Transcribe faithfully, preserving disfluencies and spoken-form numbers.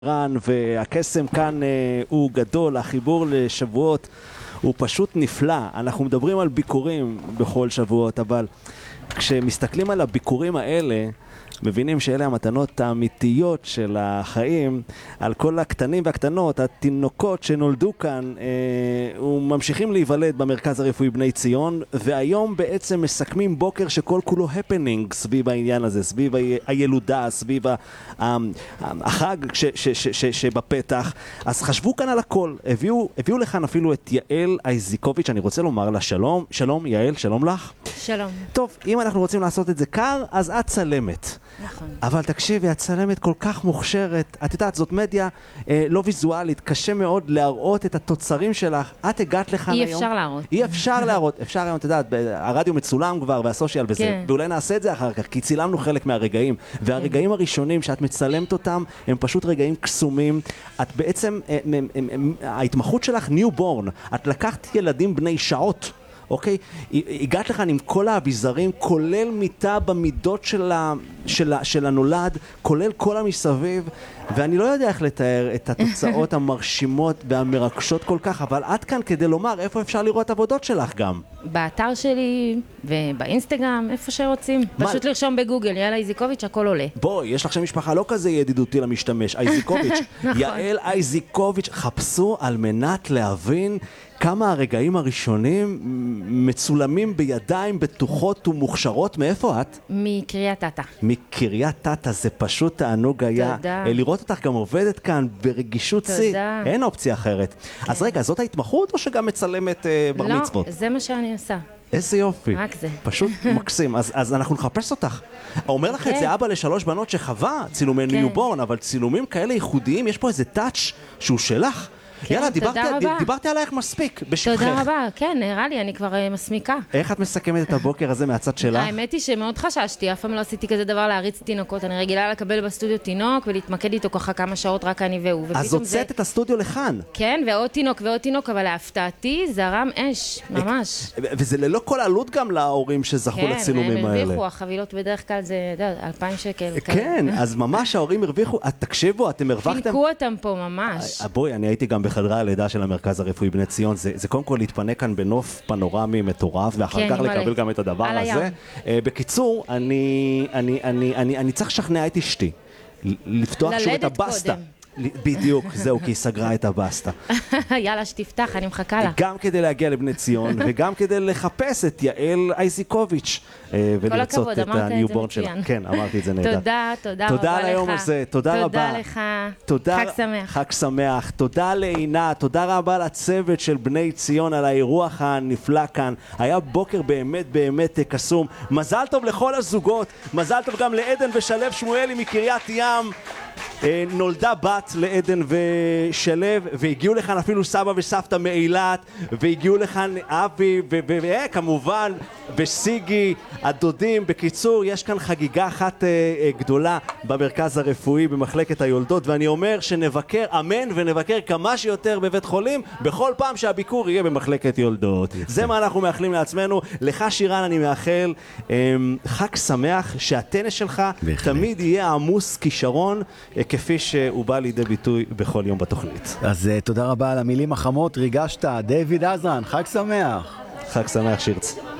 רן, והקסם כאן אה, הוא גדול, החיבור לשבועות הוא פשוט נפלא. אנחנו מדברים על ביקורים בכל שבועות, אבל כשמסתכלים על הביקורים האלה, מבינים שאלה המתנות האמיתיות של החיים, על כל הקטנים והקטנות, התינוקות שנולדו כאן, אה, וממשיכים להיוולד במרכז הרפואי בני ציון, והיום בעצם מסכמים בוקר שכל כולו הפנינג סביב העניין הזה, סביב ה- הילודה, סביב ה- ה- החג ש- ש- ש- ש- שבפתח. אז חשבו כאן על הכל, הביאו, הביאו לכאן אפילו את יעל אייזיקוביץ', אני רוצה לומר לה שלום. שלום יעל, שלום לך. שלום. טוב, אם אנחנו רוצים לעשות את זה קר, אז את צלמת. נכון. אבל תקשיבי, את צלמת כל כך מוכשרת, את יודעת, זאת מדיה אה, לא ויזואלית, קשה מאוד להראות את התוצרים שלך. את הגעת לכאן אי היום. אפשר להראות. אי אפשר להראות, אפשר היום, את יודעת, הרדיו מצולם כבר והסושיאל וזה, כן. ואולי נעשה את זה אחר כך, כי צילמנו חלק מהרגעים, והרגעים הראשונים שאת מצלמת אותם, הם פשוט רגעים קסומים. את בעצם, אה, אה, אה, אה, ההתמחות שלך ניובורן, את לקחת ילדים בני שעות, אוקיי? הגעת לכאן עם כל האביזרים, כולל מיטה במידות של, ה, של, ה, של הנולד, כולל כל המסביב, ואני לא יודע איך לתאר את התוצאות המרשימות והמרגשות כל כך, אבל עד כאן כדי לומר איפה אפשר לראות עבודות שלך גם. באתר שלי ובאינסטגרם, איפה שרוצים. מה? פשוט לרשום בגוגל, יעל אייזיקוביץ', הכל עולה. בואי, יש לך שם משפחה לא כזה ידידותי למשתמש, אייזיקוביץ'. נכון. יעל אייזיקוביץ', חפשו על מנת להבין כמה הרגעים הראשונים מצולמים בידיים בטוחות ומוכשרות. מאיפה את? מקריית אתא. מקריית אתא, זה פשוט תענוג היה. תודה. לראות אותך גם עובדת כאן ברגישות שיא. תודה. אין אופציה אחרת. כן. אז רגע, זאת ההתמחות או שגם מצלמת אה, בר מצוות? לא, זה מה שאני עושה. איזה יופי. רק זה. פשוט מקסים. אז, אז אנחנו נחפש אותך. אומר לך את כן. זה אבא לשלוש בנות שחווה צילומי כן. ניובורן, אבל צילומים כאלה ייחודיים, יש פה איזה טאץ' שהוא שלך. כן, יאללה, תודה דיברתי, רבה. דיברתי עלייך מספיק, בשבחך. תודה רבה, כן, נראה לי, אני כבר uh, מסמיקה. איך את מסכמת את הבוקר הזה מהצד שלך? האמת היא שמאוד חששתי, אף פעם לא עשיתי כזה דבר להריץ תינוקות, אני רגילה לקבל בסטודיו תינוק ולהתמקד איתו ככה כמה שעות רק אני והוא. אז ופתאום הוצאת זה... את הסטודיו לכאן. כן, ועוד תינוק ועוד תינוק, אבל להפתעתי זרם אש, ממש. וזה ללא כל עלות גם להורים שזכו לצילומים כן, הם האלה. הרוויחו, החבילות בדרך כלל זה, אתה יודע, אלפיים שקל. כן, אז ממש ההורים הרוויחו. תקשיבו, אתם הרווחתם... חילקו אותם פה ממש. בואי, אני הייתי גם בחדרי הלידה של המרכז הרפואי בני ציון. זה, זה קודם כל להתפנה כאן בנוף פנורמי מטורף, ואחר כן, כך מלא. לקבל גם את הדבר על הזה. הים. Uh, בקיצור, אני, אני, אני, אני, אני צריך לשכנע את אשתי, ל- לפתוח שוב את ללדת הבסטה. קודם. בדיוק, זהו, כי היא סגרה את הבסטה. יאללה, שתפתח, אני מחכה לה. גם כדי להגיע לבני ציון, וגם כדי לחפש את יעל אייזיקוביץ' אה, ולרצות הכבוד, את אמרת את זה הניובורן שלה. מצוין. כן, אמרתי את זה נהדר. תודה, תודה רבה לך. תודה על היום הזה, תודה רבה. תודה לך. תודה, חג שמח. חג שמח. תודה לעינת, תודה רבה לצוות של בני ציון על האירוח הנפלא כאן. היה בוקר באמת באמת קסום. מזל טוב לכל הזוגות, מזל טוב גם לעדן ושלב שמואלי מקריית ים. אה, נולדה בת לעדן ושלב, והגיעו לכאן אפילו סבא וסבתא מאילת, והגיעו לכאן אבי וכמובן וסיגי, הדודים. בקיצור, יש כאן חגיגה אחת אה, אה, גדולה במרכז הרפואי במחלקת היולדות, ואני אומר שנבקר, אמן, ונבקר כמה שיותר בבית חולים בכל פעם שהביקור יהיה במחלקת יולדות. זה מה אנחנו מאחלים לעצמנו. לך שירן אני מאחל אה, חג שמח, שהטנס שלך בהחלט. תמיד יהיה עמוס כישרון, אה, כפי שהוא בא לידי ביטוי בכל יום בתוכנית. אז uh, תודה רבה על המילים החמות, ריגשת. דיוויד עזרן, חג שמח. חג שמח שירץ.